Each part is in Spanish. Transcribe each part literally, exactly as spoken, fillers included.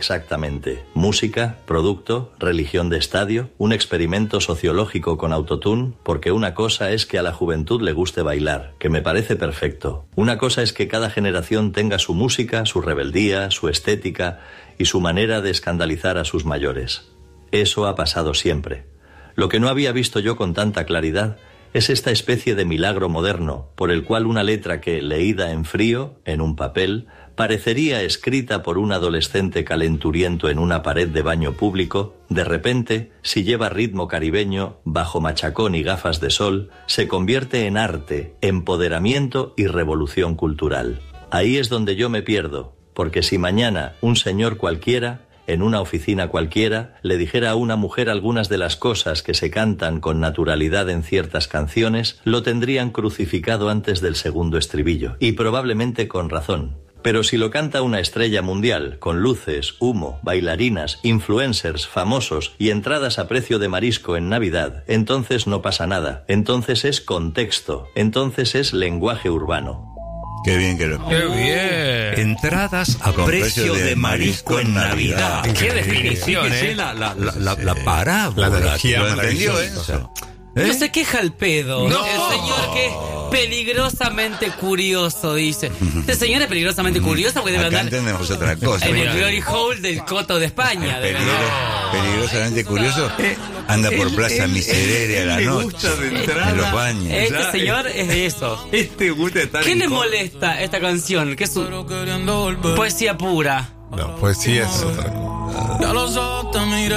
Exactamente. Música, producto, religión de estadio, un experimento sociológico con autotune, porque una cosa es que a la juventud le guste bailar, que me parece perfecto. Una cosa es que cada generación tenga su música, su rebeldía, su estética y su manera de escandalizar a sus mayores. Eso ha pasado siempre. Lo que no había visto yo con tanta claridad es esta especie de milagro moderno, por el cual una letra que, leída en frío, en un papel, parecería escrita por un adolescente calenturiento en una pared de baño público, de repente, si lleva ritmo caribeño, bajo machacón y gafas de sol, se convierte en arte, empoderamiento y revolución cultural. Ahí es donde yo me pierdo, porque si mañana un señor cualquiera, en una oficina cualquiera, le dijera a una mujer algunas de las cosas que se cantan con naturalidad en ciertas canciones, lo tendrían crucificado antes del segundo estribillo, y probablemente con razón. Pero si lo canta una estrella mundial, con luces, humo, bailarinas, influencers, famosos y entradas a precio de marisco en Navidad, entonces no pasa nada, entonces es contexto, entonces es lenguaje urbano. Qué bien que lo... ¡Qué bien! Entradas a precio, precio de, de marisco en Navidad. Navidad. ¡Qué definición, eh! La, la, la, la, la parábola. La energía maravillosa. Eso. ¿Eh? No se queja el pedo. No. El señor que es peligrosamente curioso, dice. Este señor es peligrosamente curioso porque debe Acá andar entendemos otra cosa. en el Glory Hole del Coto de España. De Peligro, peligrosamente curioso. Anda por Plaza Miserere a la noche. En los baños. Este ya, señor es de eso. Este gusta estar ¿Qué le molesta esta canción? Que es su poesía pura. No, poesía es otra cosa. Ya los ojos te miré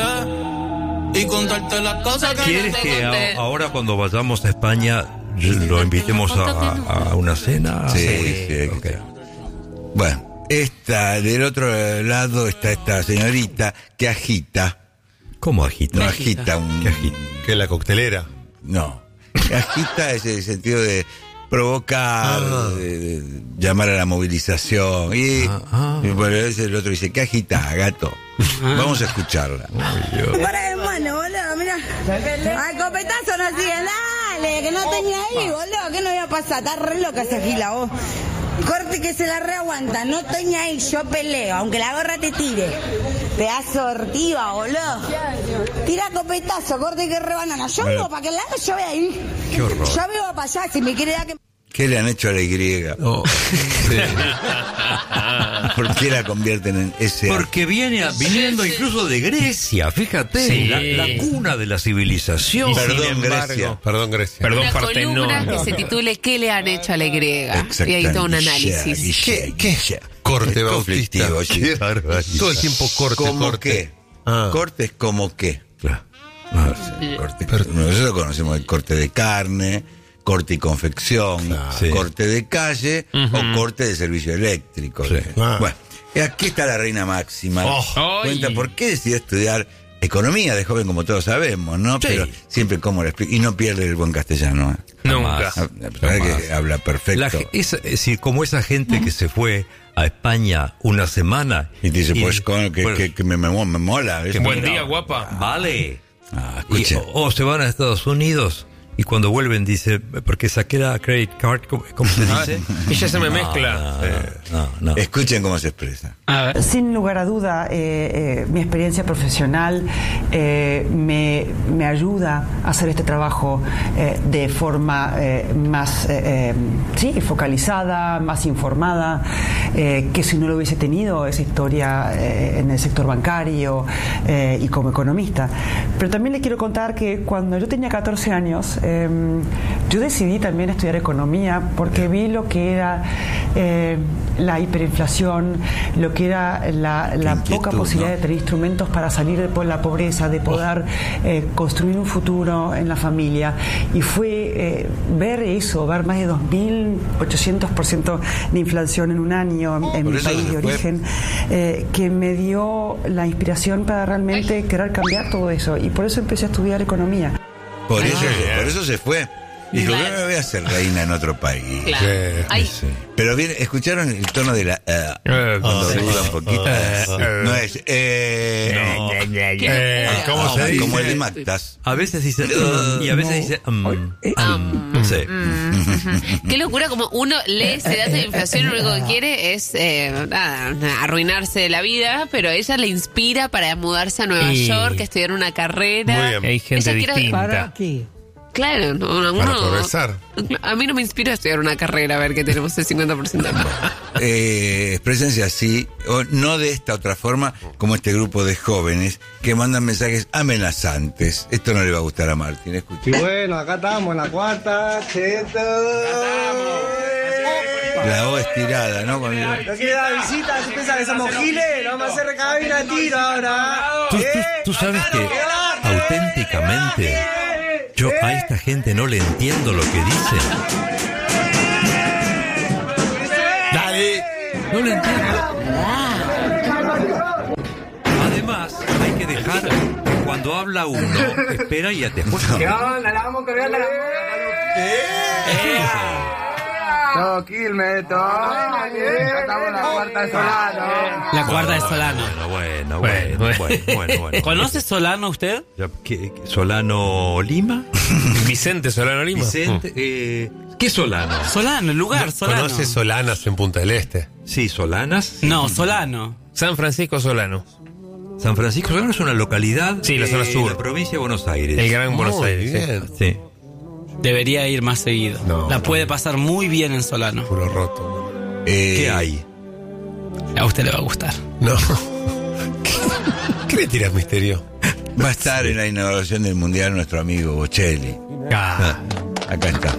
y contarte las cosas que ¿Quieres que a, ahora cuando vayamos a España lo invitemos a, a una cena? Sí, sí, sí. Okay. Bueno, esta, del otro lado está esta señorita que agita. ¿Cómo agita? No agita un... ¿Qué agita? ¿Qué es la coctelera? No. Agita es el sentido de provocar, ah. de, de llamar a la movilización. Y, ah, ah. y bueno, el otro dice, ¿qué agita, gato? Ah. Vamos a escucharla. Para el mano, boludo, mira. Al copetazo no sigue, dale, que no tenía ahí, boludo, que no iba a pasar. Está re loca esa gila, vos. Corte que se la reaguanta, no tenía ahí, yo peleo, aunque la gorra te tire. Pedazo ortiva, boludo. Tira copetazo, corte que rebanana. Yo vivo para aquel lado, yo voy ahí. Qué horror. Yo vivo para allá, si me quiere dar que... ¿Qué le han hecho a la Y? Oh, sí. ¿Por qué la convierten en ese? Porque viene viniendo incluso de Grecia, fíjate, sí. la, la cuna de la civilización. Perdón, embargo, Grecia. Perdón, Grecia. Perdón, una Partenón. columna que se titule ¿Qué le han hecho a la griega? Y ahí todo un análisis. ¿Qué? ¿Qué? Corte bautista. Qué todo el tiempo corte, ¿Cómo corte. qué? Ah. ¿Corte es como qué? Claro. Ah, sí, corte. Pero, nosotros conocemos el corte de carne, corte y confección, claro, sí. corte de calle uh-huh. o corte de servicio eléctrico. Sí. Ah. Bueno, aquí está la reina Máxima. Oh. Cuenta por qué decidió estudiar economía de joven, como todos sabemos, ¿no? Sí. Pero siempre cómo lo explica. Y no pierde el buen castellano. ¿eh? Nunca. La verdad que habla perfecto. La, es, es decir, como esa gente que se fue a España una semana y te dice, y, pues, con, que, bueno, que, que me, me, me mola. Que buen día, guapa. Vale. Ah, y, o, o se van a Estados Unidos y cuando vuelven dice, porque saqué la credit card, ¿cómo, cómo se dice? Y ya se me mezcla. No, no, no, no. Escuchen cómo se expresa. A ver. Sin lugar a duda, eh, eh, mi experiencia profesional eh, me, me ayuda a hacer este trabajo eh, de forma eh, más eh, eh, sí, focalizada, más informada, eh, que si no lo hubiese tenido esa historia eh, en el sector bancario eh, y como economista. Pero también les quiero contar que cuando yo tenía catorce años, Eh, yo decidí también estudiar economía porque vi lo que era eh, la hiperinflación, lo que era la, la poca posibilidad ¿no? de tener instrumentos para salir de la pobreza, de poder eh, construir un futuro en la familia. Y fue eh, ver eso, ver más de dos mil ochocientos por ciento de inflación en un año en, en mi país de origen, eh, que me dio la inspiración para realmente querer cambiar todo eso. Y por eso empecé a estudiar economía. Por eso, por eso se fue. Dijo, Claro. no me voy a hacer reina en otro país. Claro. Sí, Ay, Sí. Pero bien, ¿escucharon el tono de la... eh, Eh, cuando sí. duda un poquito? Eh, eh. No es... Eh, Eh, ¿Cómo no, se dice? como el de Mactas. A veces dice "Uh", y a veces dice "Um, um". Sí. qué locura como uno lee ese dato de inflación y lo único que quiere es eh, nada, arruinarse la vida, pero ella le inspira para mudarse a Nueva Y- York, estudiar una carrera. Muy bien. Hay gente Ella quiere- distinta. Claro, no, no, Para uno- progresar. a mí no me inspira a estudiar una carrera, a ver que tenemos el cincuenta por ciento. Eh, exprésense así, o no de esta otra forma, como este grupo de jóvenes que mandan mensajes amenazantes. Esto no le va a gustar a Martín, escucha. Y bueno, acá estamos en la cuarta, cheto. La O estirada, ¿no? Cuando- No quiere dar visita, si piensa que somos giles, lo vamos a hacer recabar y a tiro ahora. Tú, tú- ¿Eh? tú sabes que auténticamente yo a esta gente no le entiendo lo que dicen. Dale. No le entiendo. Además, hay que dejar que cuando habla uno, espera y ya te escucha. ¿Qué onda? La vamos corriendo la Todo Quilmes, todo. Acá estamos en la cuarta de Solano. La cuarta de Solano. Bueno, bueno, Bueno, bueno, bueno, bueno, bueno. ¿Conoce Solano usted? Ya, ¿qué- qué- ¿Solano Lima? Vicente Solano Lima. Vicente, eh, ¿qué Solano? Solano, el lugar, Solano. ¿Conoce Solanas en Punta del Este? Sí, Solanas. No, Solano. San Francisco Solano. San Francisco Solano es una localidad Sí, la zona de sur. la provincia de Buenos Aires. El Gran Buenos Muy Aires. bien. Sí. Sí. Debería ir más seguido. No. La puede pasar muy bien en Solano. Culo roto. Eh, ¿Qué hay? A usted le va a gustar. No. ¿Qué le tiras misterio? Va a estar en la inauguración del Mundial nuestro amigo Bocelli. Ah. Acá está.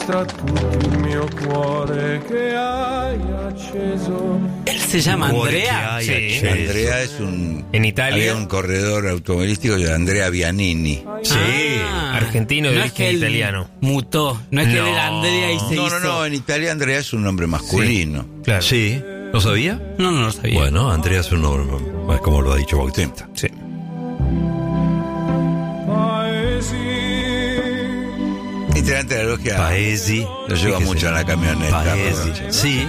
Él se llama Andrea. Ay, Sí. ay, Andrea es un... En Italia. Había un corredor automovilístico de Andrea Vianini. Sí. Ah. Argentino de no es origen que él italiano. Mutó. No es que No. él era Andrea y se No, hizo. no, no, en Italia Andrea es un nombre masculino. Claro. Sí. ¿No sabía? No, no lo sabía. Bueno, Andrea es un nombre, como lo ha dicho Bautista. Sí. Integrante de la logia. Paesi. Lo lleva Fíjese. mucho en la camioneta. Paesi. Rodolfo. Sí.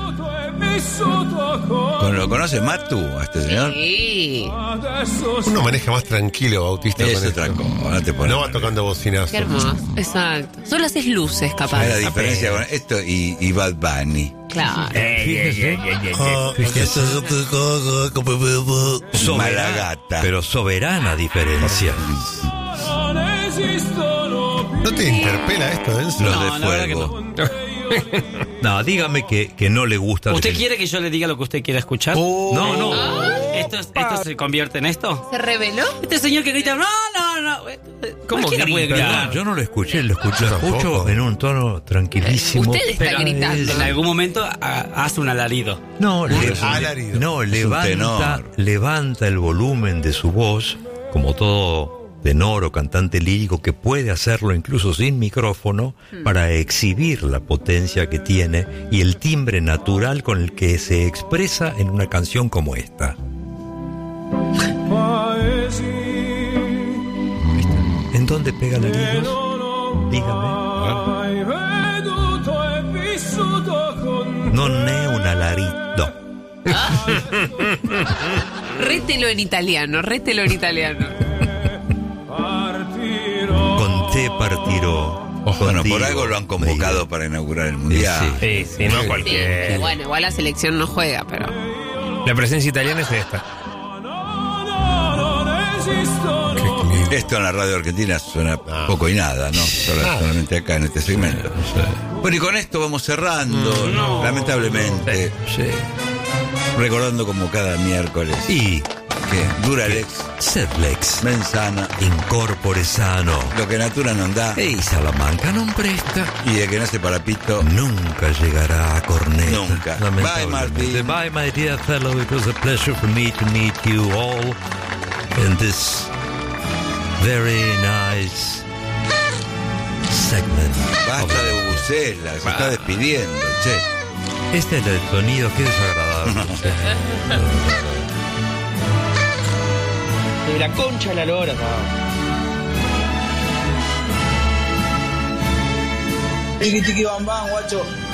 ¿Con- ¿Lo conoce Matu a este señor? Sí, Uno maneja más tranquilo, Bautista. Es con otra esto. cosa, no te pones. No va tocando bocinazo. qué hermoso. Exacto. Solo haces luces, capaz. ¿Sabes la diferencia con esto y, y Bad Bunny? Claro. Fíjese. Fíjese. Soberana- Malagata. Pero soberana diferencia. ¿No te interpela esto, Enzo? Los No, de la verdad que fuego. No, dígame que, que no le gusta. ¿Usted el- quiere que yo le diga lo que usted quiere escuchar? No, no. ¿Esto, es- ¿Esto se convierte en esto? ¿Se reveló? Este señor que grita, no, no, no. ¿Cómo Cualquiera puede grita? gritar. Perdón, yo no lo escuché, lo escuché, lo Tampoco. escucho en un tono tranquilísimo. Usted está Pero gritando. en algún momento a- hace un alarido. No, le- alarido. no Es un levanta, tenor. levanta el volumen de su voz, como todo tenor o cantante lírico que puede hacerlo incluso sin micrófono, para exhibir la potencia que tiene y el timbre natural con el que se expresa en una canción como esta. ¿En dónde pega laridos? Dígame. Non è un alarido. Rételo en italiano, rételo en italiano. Con te partirò. Bueno, contigo, por algo lo han convocado para inaugurar el Mundial. Sí, sí, no Sí, cualquier. que bueno, igual la selección no juega, pero. La presencia italiana es esta. Esto en la radio argentina suena poco y nada, ¿no? Solo- Nada. solamente acá en este segmento. Bueno, y con esto vamos cerrando, lamentablemente, Sí. recordando como cada miércoles Y que Duralex, Sedlex, Mensana, incorpore sano. lo que Natura non dà E Salamanca non presta. y de que nace para Pito. Nunca llegará a Corneta. Nunca. Lamentablemente. Bye, Martín. Bye, my dear fellow. It was a pleasure for me to meet you all in this very nice segment. Basta de bubucelas, se está despidiendo, che. Este es el sonido, qué desagradable. De la concha de la lora, cabrón. Tiki tiki bam bam, guacho.